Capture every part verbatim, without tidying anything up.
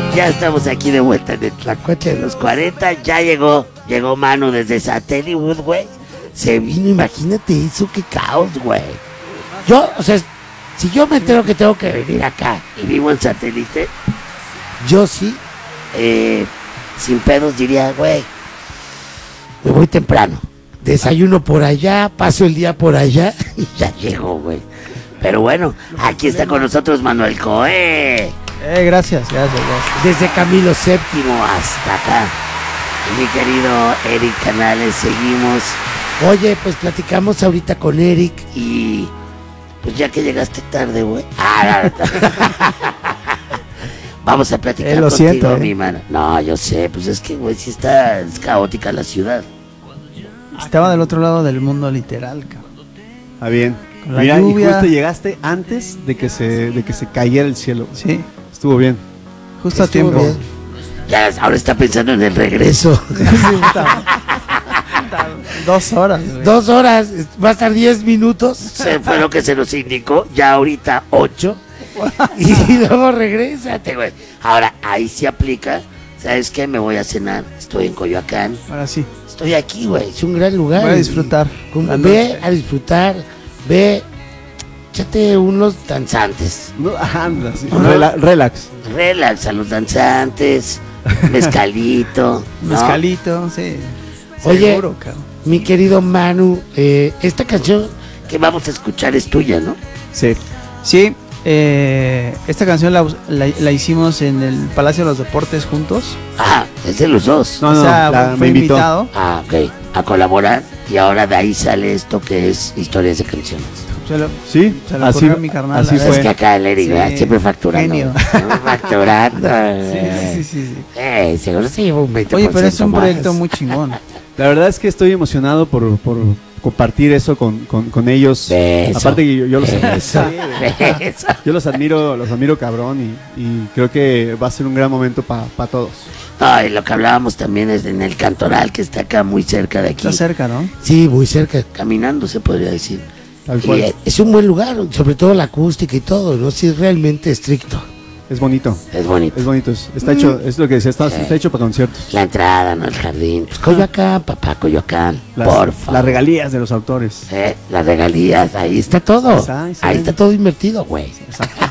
Ya estamos aquí de vuelta en el Tlacuache de los cuarenta. Ya llegó, llegó Manu desde Satélite, güey. Se vino, imagínate eso, qué caos, güey. Yo, o sea, si yo me entero que tengo que venir acá y vivo en Satélite, yo sí, eh, sin pedos diría, güey, me voy temprano. Desayuno por allá, paso el día por allá y ya llego, güey. Pero bueno, aquí está con nosotros Manuel Coe. Eh, gracias, gracias, gracias. Desde Camilo séptimo hasta acá. Mi querido Eric Canales, seguimos. Oye, pues platicamos ahorita con Eric y pues ya que llegaste tarde, güey. Ah, vamos a platicar eh, lo contigo, siento, eh. mi mano. No, yo sé, pues es que, güey, sí está es caótica la ciudad. Estaba del otro lado del mundo literal, cabrón. Ah, bien. Con la Mira, lluvia. y justo llegaste antes de que se de que se cayera el cielo. Sí, Estuvo bien. justo a Estuvo tiempo. bien. Ya ahora está pensando en el regreso. Sí, puta. Puta, Dos horas. güey. Dos horas, va a estar diez minutos. Se fue lo que se nos indicó. Ya ahorita ocho. Y luego regrésate, güey. Ahora, ahí sí aplica. ¿Sabes qué? Me voy a cenar. Estoy en Coyoacán. Ahora sí, Estoy aquí, güey. Es un gran lugar. voy a disfrutar. Y, como, la ve noche. a disfrutar. Ve. Échate unos danzantes. No, anda, sí. Ajá. Rela- relax. Relax a los danzantes. Mezcalito. ¿no? Mezcalito, sí. Oye, Seguro, cabrón. Mi querido Manu, eh, esta canción que vamos a escuchar es tuya, ¿no? Sí. Sí, eh, esta canción la, la, la hicimos en el Palacio de los Deportes juntos. Ah, es de los dos. No, no, o sea, la- fue me invitó. invitado. Ah, ok. A colaborar. Y ahora de ahí sale esto que es historias de canciones. Se lo, Sí, se lo así, ocurrió a mi carnal. así a ver. Es fue. que acá el Eric, Sí, ¿verdad? Siempre facturando. genio. Siempre facturando. Sí, sí, sí, sí, sí. Eh, seguro se lleva un veinte por ciento Oye, pero es un más. proyecto muy chingón. La verdad es que estoy emocionado por, por compartir eso con, con, con ellos. Beso. Aparte que yo, yo los Eso, Sí, eso. yo los admiro, los admiro cabrón y, y creo que va a ser un gran momento para pa todos. Ay, lo que hablábamos también es en el Cantoral, que está acá muy cerca de aquí. Está cerca, ¿no? Sí, muy cerca. Caminando se podría decir. Tal Y cual. eh, es un buen lugar, sobre todo la acústica y todo, ¿no? Sí, es realmente estricto. Es bonito. Es bonito. Es bonito. Es, está hecho, es lo que decía, está, está hecho para conciertos. La entrada, ¿no? El jardín. Pues Coyoacán, papá, Coyoacán. Las, por favor. las regalías de los autores. Eh, las regalías, ahí está todo. Ahí está, ahí está. Ahí está todo invertido, güey. Exacto.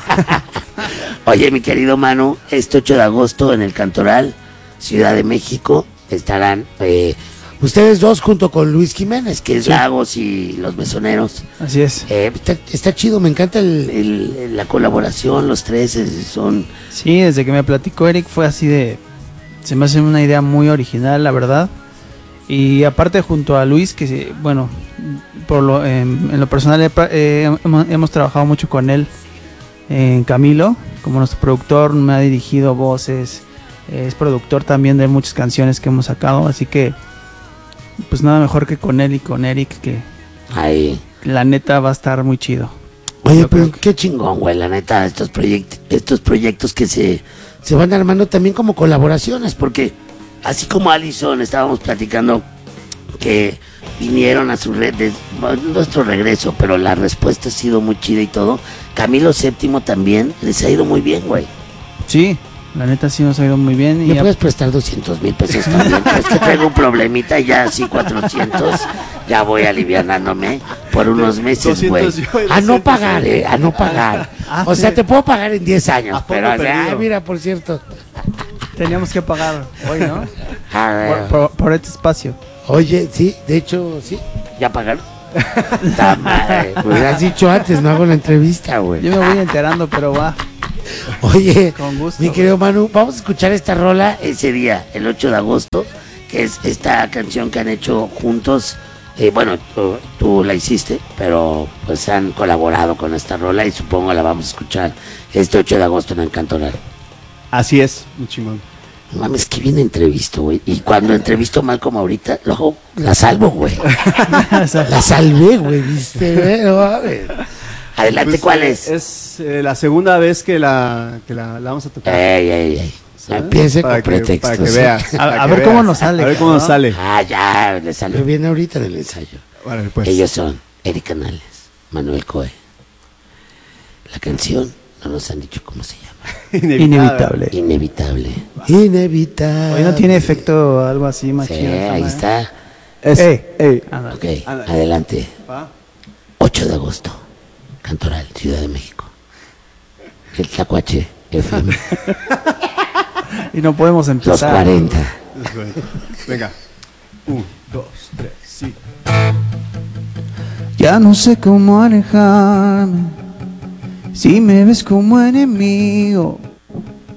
Oye, mi querido Manu, este ocho de agosto en el Cantoral, Ciudad de México, estarán eh, ustedes dos junto con Luis Jiménez, que es Sí. Lagos y Los Mesoneros. Así es. Eh, está, está chido, me encanta el- el- la colaboración, los tres eh, son... Sí, desde que me platicó Eric fue así de... Se me hace una idea muy original, la verdad. Y aparte junto a Luis, que sí, bueno, por lo, eh, en lo personal he pra- eh, hemos, hemos trabajado mucho con él en Camilo, como nuestro productor, me ha dirigido voces, eh, es productor también de muchas canciones que hemos sacado, así que pues nada mejor que con él y con Eric, que Ahí. la neta va a estar muy chido. Oye, Yo pero creo que- qué chingón, güey, la neta, estos proyectos, estos proyectos que se, se van armando también como colaboraciones, porque así como Allison estábamos platicando que vinieron a su red de bueno, nuestro regreso, pero la respuesta ha sido muy chida y todo. Camilo séptimo también les ha ido muy bien, güey. Sí, la neta sí nos ha ido muy bien. ¿Me Y puedes prestar doscientos mil pesos también? Es que traigo un problemita y ya así cuatrocientos, ya voy alivianándome por unos meses, güey. doscientos yo y A no doscientos pagar, él. eh, a no pagar. Ah, O sea, sí. te puedo pagar en diez años, ¿A poco pero, o sea, perdido? ay, mira, por cierto. teníamos que pagar hoy, ¿no? A ver. por, por- por este espacio. Oye, sí, de hecho, sí. ¿Ya pagaron? Ta madre, me hubieras dicho antes, no hago la entrevista, güey. Yo me voy enterando, pero va, Oye, con gusto. mi querido Manu, vamos a escuchar esta rola ese día, el ocho de agosto, que es esta canción que han hecho juntos. Eh, bueno, tú, tú la hiciste, pero pues han colaborado con esta rola y supongo la vamos a escuchar este ocho de agosto en el Cantoral. Así es, muy chingón. No mames, que bien entrevisto, güey. Y cuando entrevisto mal como ahorita, luego la salvo, güey. La salvé, güey, ¿viste? güey? No mames. Adelante, Pues, ¿cuál eh, es? Es eh, la segunda vez que la, que la, la vamos a tocar. Ey, ey, ey. No ¿sabes? empiece Para con que- pretextos. Para que veas. A- para a que ver cómo veas. nos sale, A ver cómo nos ¿no? sale. Ah, ya, le salió bien ahorita en el ensayo. Vale, pues. Ellos son Eric Canales, Manuel Coe. La canción no nos han dicho cómo se llama. Inevitable. Inevitable. Inevitable. Hoy no tiene efecto algo así más Sí, chido, ahí ¿no? está. Es, Ey. ey. Ándale. Ok, Ándale. adelante. Va. ocho de agosto. Cantoral, Ciudad de México. El Tlacuache F M. Y no podemos Los empezar. cuarenta. Venga. Un, dos, tres, sí. Ya no sé cómo alejarme. Si me ves como enemigo,